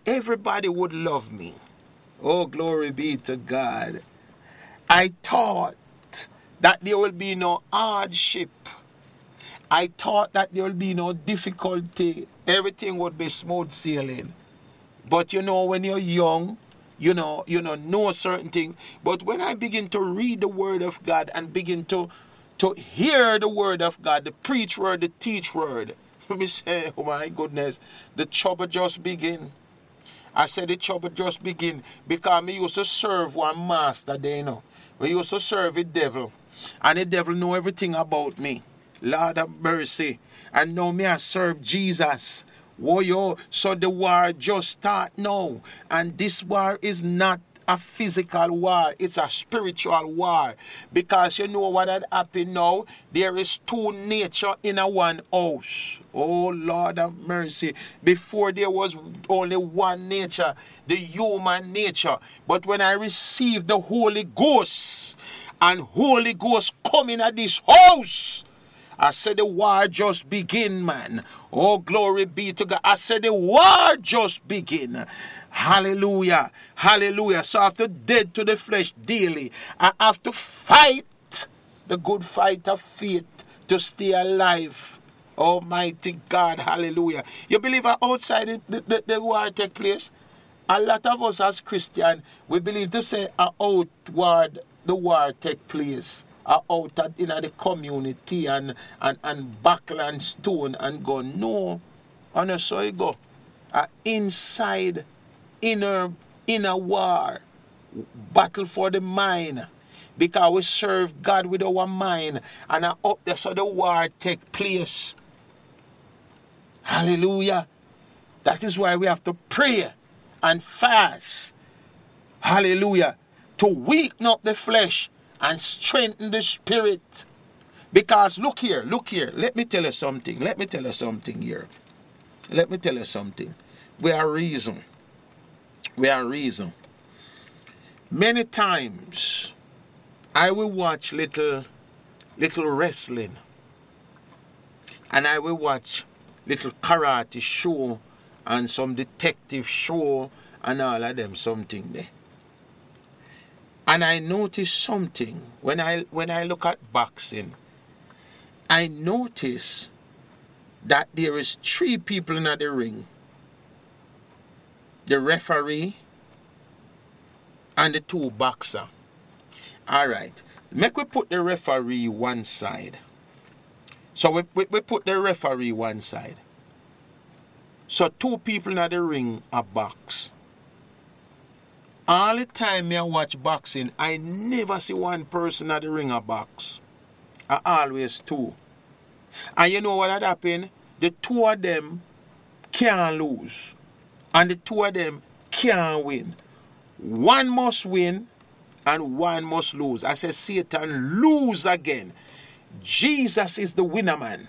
everybody would love me. Oh, glory be to God. I thought that there will be no hardship. I thought that there will be no difficulty. Everything would be smooth sailing. But when you're young, know certain things. But when I begin to read the word of God and begin to hear the word of God, the preach word, the teach word, let me say, oh my goodness, the trouble just begin. I said the trouble just begin because me used to serve one master there, We used to serve the devil. And the devil know everything about me. Lord of mercy. And now me I serve Jesus. Whoa, so the war just start now. And this war is not a physical war. It's a spiritual war. Because you know what had happened now? There is two nature in a one house. Oh, Lord of mercy. Before there was only one nature, the human nature. But when I received the Holy Ghost, and Holy Ghost coming at this house, I said the war just begin, man. Oh, glory be to God. I said the war just begin. Hallelujah. Hallelujah. So I have to dead to the flesh daily. I have to fight the good fight of faith to stay alive. Almighty God. Hallelujah. You believe outside the war take place? A lot of us as Christians, we believe to say outward the war take place. Out in the community and buckle and stone and go. No. And so you go. Inside, inner war. Battle for the mind. Because we serve God with our mind. And up there so the war take place. Hallelujah. That is why we have to pray and fast. Hallelujah. To weaken up the flesh and strengthen the spirit. Because look here. Let me tell you something here. Let me tell you something. We are reason. Many times I will watch little wrestling. And I will watch little karate show and some detective show and all of them something there. And I notice something when I look at boxing. I notice that there is 3 people in the ring. The referee and the 2 boxers. All right. Make we put the referee one side. So we put the referee one side. So 2 people in the ring are box. All the time I watch boxing, I never see one person at the ring a box. I always 2. And you know what had happened? The 2 of them can't lose. And the 2 of them can't win. One must win and one must lose. I said, Satan, lose again. Jesus is the winner, man.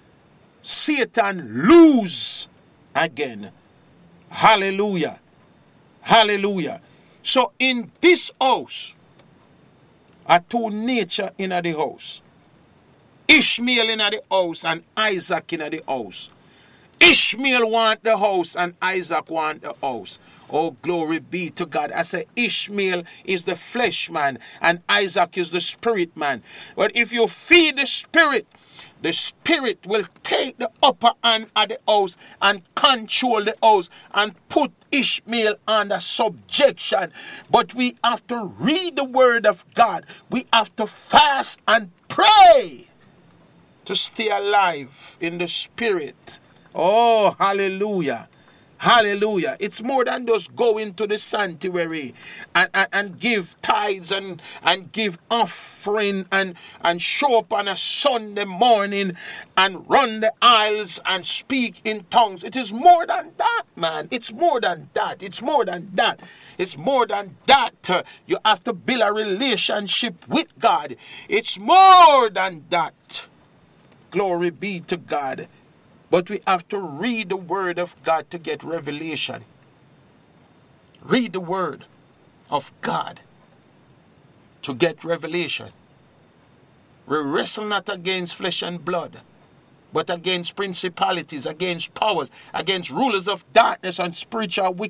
Satan, lose again. Hallelujah. Hallelujah. So in this house are 2 nature in the house. Ishmael in the house and Isaac in the house. Ishmael want the house and Isaac want the house. Oh, glory be to God. I say Ishmael is the flesh man and Isaac is the spirit man. But if you feed the spirit will take the upper hand of the house and control the house and put Ishmael under subjection. But we have to read the word of God. We have to fast and pray to stay alive in the spirit. Oh, hallelujah. Hallelujah. It's more than just go into the sanctuary and give tithes and give offering and show up on a Sunday morning and run the aisles and speak in tongues. It is more than that, man. It's more than that. It's more than that. It's more than that. You have to build a relationship with God. It's more than that. Glory be to God. But we have to read the word of God to get revelation. Read the word of God to get revelation. We wrestle not against flesh and blood, but against principalities, against powers, against rulers of darkness and spiritual wickedness